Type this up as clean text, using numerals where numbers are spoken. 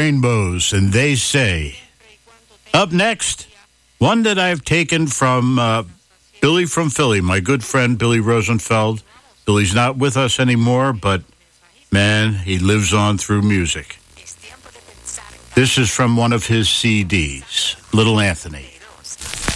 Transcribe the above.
Rainbows, and They Say. Up next, one that I've taken from Billy from Philly, my good friend Billy Rosenfeld. Billy's not with us anymore, but, man, he lives on through music. This is from one of his CDs, Little Anthony.